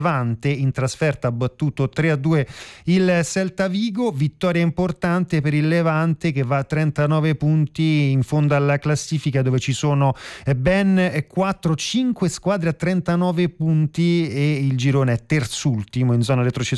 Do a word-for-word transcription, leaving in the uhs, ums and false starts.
Levante in trasferta ha battuto tre a due il Celta Vigo, vittoria importante per il Levante che va a trentanove punti in fondo alla classifica, dove ci sono ben quattro cinque squadre a trentanove punti e il girone è terzultimo in zona retrocessione